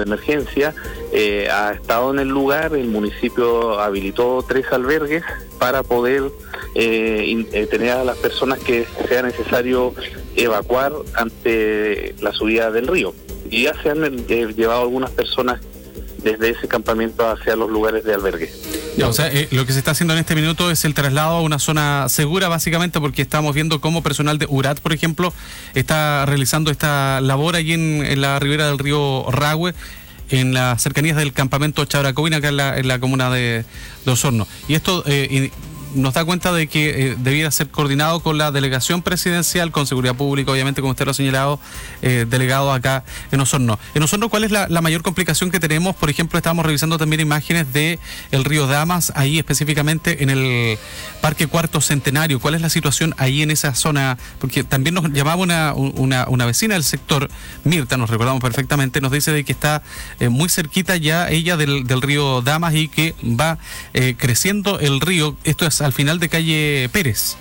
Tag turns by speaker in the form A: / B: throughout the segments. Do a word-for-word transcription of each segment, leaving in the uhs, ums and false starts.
A: de emergencia eh, ha estado en el lugar. El municipio habilitó tres albergues para poder eh, in, eh, tener a las personas que sea necesario evacuar ante la subida del río. Y ya se han eh, llevado algunas personas desde ese campamento hacia los lugares de albergue.
B: Ya, o sea, eh, lo que se está haciendo en este minuto es el traslado a una zona segura, básicamente, porque estamos viendo cómo personal de U R A T, por ejemplo, está realizando esta labor allí en, en la ribera del río Rahue, en las cercanías del campamento Chabracoina, acá en la, en la comuna de, de Osorno. Y esto eh, nos da cuenta de que eh, debiera ser coordinado con la delegación presidencial, con seguridad pública, obviamente, como usted lo ha señalado, eh, delegado acá en Osorno. En Osorno, ¿cuál es la, la mayor complicación que tenemos? Por ejemplo, estamos revisando también imágenes de el río Damas, ahí específicamente en el Parque Cuarto Centenario. ¿Cuál es la situación ahí en esa zona? Porque también nos llamaba una, una, una vecina del sector, Mirta, nos recordamos perfectamente, nos dice de que está eh, muy cerquita ya ella del, del río Damas y que va eh, creciendo el río. Esto es al final de calle Pérez.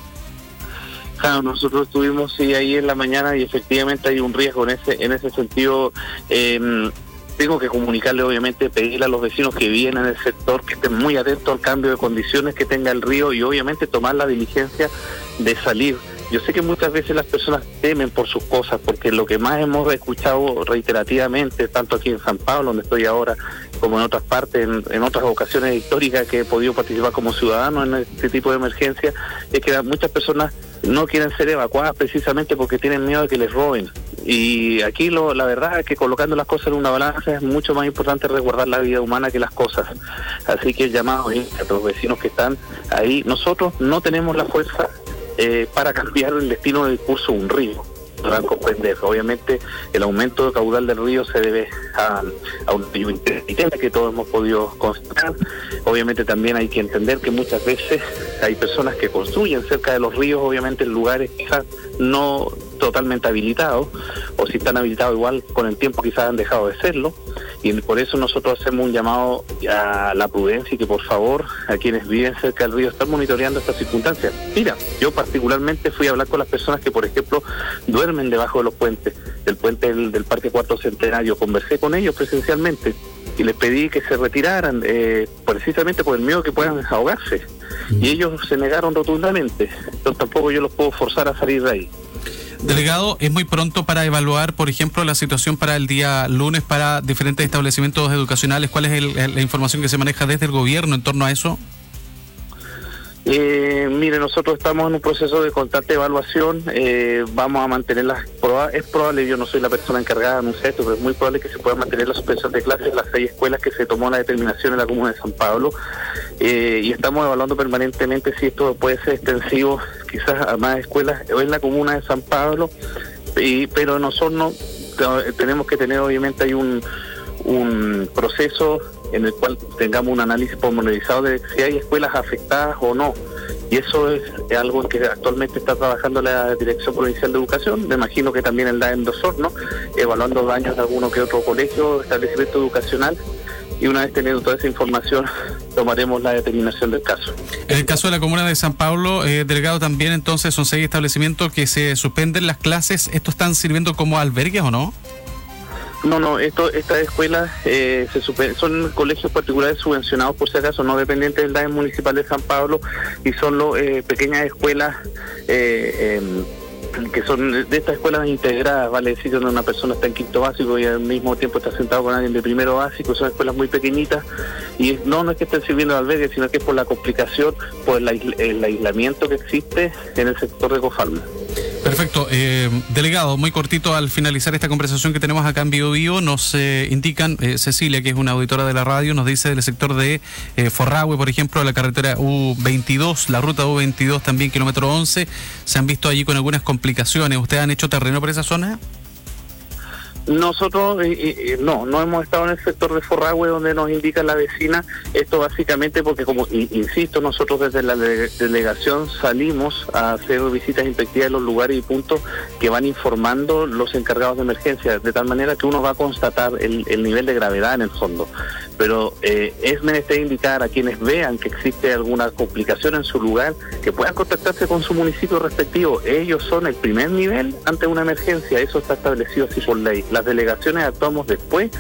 A: Claro, nosotros estuvimos sí, ahí en la mañana y efectivamente hay un riesgo en ese en ese sentido. Eh, tengo que comunicarle, obviamente, pedirle a los vecinos que viven en el sector que estén muy atentos al cambio de condiciones que tenga el río y obviamente tomar la diligencia de salir. Yo sé que muchas veces las personas temen por sus cosas, porque lo que más hemos escuchado reiterativamente, tanto aquí en San Pablo, donde estoy ahora, como en otras partes, en, en otras ocasiones históricas que he podido participar como ciudadano en este tipo de emergencia, es que muchas personas no quieren ser evacuadas precisamente porque tienen miedo de que les roben. Y aquí lo, la verdad es que colocando las cosas en una balanza es mucho más importante resguardar la vida humana que las cosas. Así que el llamado a los vecinos que están ahí, nosotros no tenemos la fuerza Eh, para cambiar el destino del curso de un río. Podrán comprender, obviamente el aumento de caudal del río se debe a, a un río intermitente que todos hemos podido constatar. Obviamente también hay que entender que muchas veces hay personas que construyen cerca de los ríos, obviamente en lugares quizás no totalmente habilitados, o si están habilitados igual con el tiempo quizás han dejado de serlo, y por eso nosotros hacemos un llamado a la prudencia y que por favor a quienes viven cerca del río estén monitoreando estas circunstancias. Mira, yo particularmente fui a hablar con las personas que por ejemplo duermen debajo de los puentes, del puente del, del Parque Cuarto Centenario, conversé con ellos presencialmente y les pedí que se retiraran eh, precisamente por el miedo que puedan ahogarse, y ellos se negaron rotundamente, entonces tampoco yo los puedo forzar a salir de ahí.
B: Delegado, ¿es muy pronto para evaluar, por ejemplo, la situación para el día lunes para diferentes establecimientos educacionales? ¿Cuál es el, la información que se maneja desde el gobierno en torno a eso?
A: Eh, mire, nosotros estamos en un proceso de constante evaluación, eh, vamos a mantenerlas, proba- es probable, yo no soy la persona encargada de anunciar esto, pero es muy probable que se pueda mantener la suspensión de clases en las seis escuelas que se tomó la determinación en la comuna de San Pablo, eh, y estamos evaluando permanentemente si esto puede ser extensivo quizás a más escuelas en la comuna de San Pablo, y, pero nosotros no, tenemos que tener obviamente hay un, un proceso en el cual tengamos un análisis pormenorizado de si hay escuelas afectadas o no. Y eso es algo que actualmente está trabajando la Dirección Provincial de Educación, me imagino que también el D A E M de Osorno, evaluando daños de alguno que otro colegio, establecimiento educacional, y una vez teniendo toda esa información tomaremos la determinación del caso.
B: En el caso de la comuna de San Pablo, eh, delegado, también entonces son seis establecimientos que se suspenden las clases. ¿Estos están sirviendo como albergues o no?
A: No, no, esto, estas escuelas eh, se super, son colegios particulares subvencionados, por si acaso, no dependientes del D A E M municipal de San Pablo, y son lo, eh, pequeñas escuelas eh, eh, que son de estas escuelas integradas, vale decir, donde una persona está en quinto básico y al mismo tiempo está sentado con alguien de primero básico. Son escuelas muy pequeñitas y no, no es que estén sirviendo de albergue, sino que es por la complicación, por el, el aislamiento que existe en el sector de Cofalma.
B: Perfecto. Eh, delegado, muy cortito al finalizar esta conversación que tenemos acá en Bio Bio, nos eh, indican, eh, Cecilia, que es una auditora de la radio, nos dice del sector de eh, Forrahue, por ejemplo, la carretera U veintidós, la ruta U veintidós también, kilómetro once, se han visto allí con algunas complicaciones. ¿Ustedes han hecho terreno por esa zona?
A: Nosotros eh, eh, no, no hemos estado en el sector de Forrahue donde nos indica la vecina, esto básicamente porque, como insisto, nosotros desde la de- delegación salimos a hacer visitas inspectivas en los lugares y puntos que van informando los encargados de emergencia, de tal manera que uno va a constatar el, el nivel de gravedad en el fondo. Pero eh, es menester indicar a quienes vean que existe alguna complicación en su lugar, que puedan contactarse con su municipio respectivo. Ellos son el primer nivel ante una emergencia, eso está establecido así por ley. Las delegaciones actuamos después